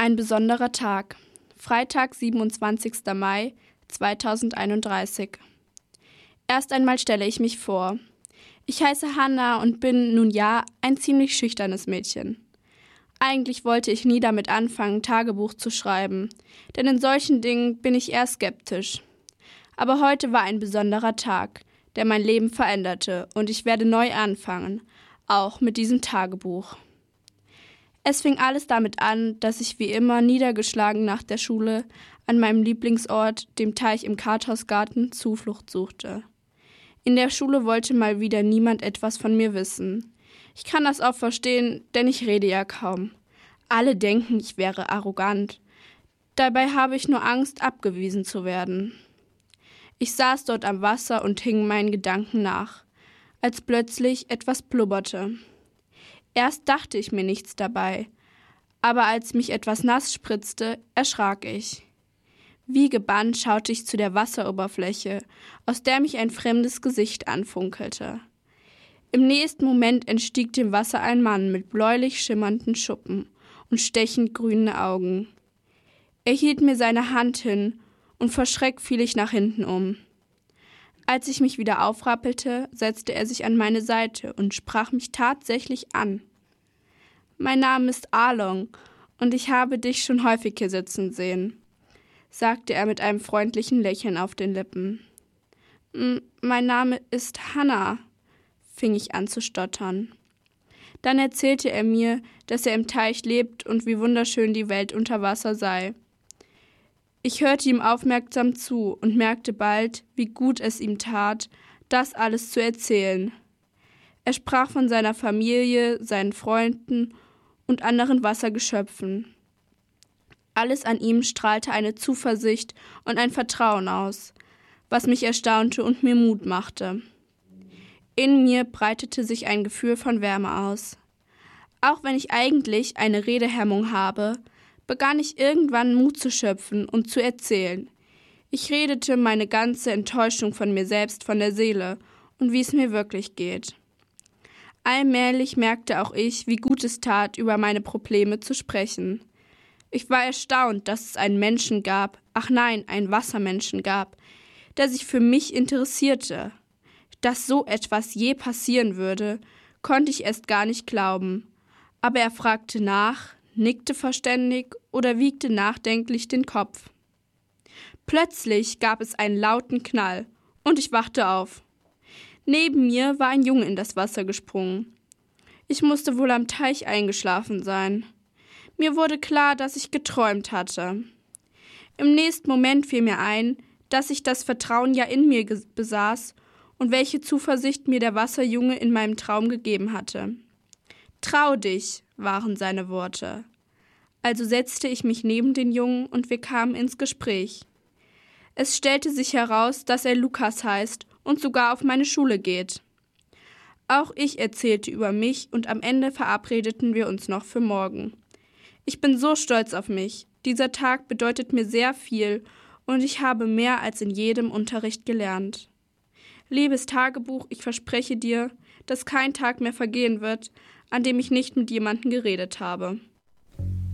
Ein besonderer Tag. Freitag, 27. Mai 2031. Erst einmal stelle ich mich vor. Ich heiße Hannah und bin, nun ja, ein ziemlich schüchternes Mädchen. Eigentlich wollte ich nie damit anfangen, Tagebuch zu schreiben, denn in solchen Dingen bin ich eher skeptisch. Aber heute war ein besonderer Tag, der mein Leben veränderte, und ich werde neu anfangen, auch mit diesem Tagebuch. Es fing alles damit an, dass ich wie immer niedergeschlagen nach der Schule an meinem Lieblingsort, dem Teich im Karthausgarten, Zuflucht suchte. In der Schule wollte mal wieder niemand etwas von mir wissen. Ich kann das auch verstehen, denn ich rede ja kaum. Alle denken, ich wäre arrogant. Dabei habe ich nur Angst, abgewiesen zu werden. Ich saß dort am Wasser und hing meinen Gedanken nach, als plötzlich etwas blubberte. Erst dachte ich mir nichts dabei, aber als mich etwas nass spritzte, erschrak ich. Wie gebannt schaute ich zu der Wasseroberfläche, aus der mich ein fremdes Gesicht anfunkelte. Im nächsten Moment entstieg dem Wasser ein Mann mit bläulich schimmernden Schuppen und stechend grünen Augen. Er hielt mir seine Hand hin, und vor Schreck fiel ich nach hinten um. Als ich mich wieder aufrappelte, setzte er sich an meine Seite und sprach mich tatsächlich an. »Mein Name ist Along, und ich habe dich schon häufig hier sitzen sehen«, sagte er mit einem freundlichen Lächeln auf den Lippen. »Mein Name ist Hannah«, fing ich an zu stottern. Dann erzählte er mir, dass er im Teich lebt und wie wunderschön die Welt unter Wasser sei. Ich hörte ihm aufmerksam zu und merkte bald, wie gut es ihm tat, das alles zu erzählen. Er sprach von seiner Familie, seinen Freunden und anderen Wassergeschöpfen. Alles an ihm strahlte eine Zuversicht und ein Vertrauen aus, was mich erstaunte und mir Mut machte. In mir breitete sich ein Gefühl von Wärme aus. Auch wenn ich eigentlich eine Redehemmung habe, begann ich irgendwann Mut zu schöpfen und zu erzählen. Ich redete meine ganze Enttäuschung von mir selbst von der Seele und wie es mir wirklich geht. Allmählich merkte auch ich, wie gut es tat, über meine Probleme zu sprechen. Ich war erstaunt, dass es einen Menschen gab, einen Wassermenschen gab, der sich für mich interessierte. Dass so etwas je passieren würde, konnte ich erst gar nicht glauben. Aber er fragte nach, nickte verständig oder wiegte nachdenklich den Kopf. Plötzlich gab es einen lauten Knall und ich wachte auf. Neben mir war ein Junge in das Wasser gesprungen. Ich musste wohl am Teich eingeschlafen sein. Mir wurde klar, dass ich geträumt hatte. Im nächsten Moment fiel mir ein, dass ich das Vertrauen ja in mir besaß und welche Zuversicht mir der Wasserjunge in meinem Traum gegeben hatte. »Trau dich«, waren seine Worte. Also setzte ich mich neben den Jungen und wir kamen ins Gespräch. Es stellte sich heraus, dass er Lukas heißt und sogar auf meine Schule geht. Auch ich erzählte über mich und am Ende verabredeten wir uns noch für morgen. Ich bin so stolz auf mich. Dieser Tag bedeutet mir sehr viel und ich habe mehr als in jedem Unterricht gelernt. Liebes Tagebuch, ich verspreche dir, dass kein Tag mehr vergehen wird, an dem ich nicht mit jemandem geredet habe.